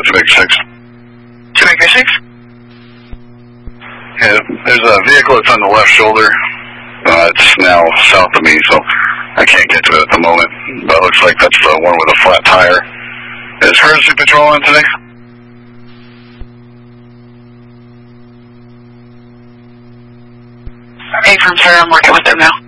Jamaica 6. Jamaica 6? Yeah, there's a vehicle that's on the left shoulder. It's now south of me, so I can't get to it at the moment. But it looks like that's the one with a flat tire. Is emergency patrol on today? Hey, from sir, I'm working with them now.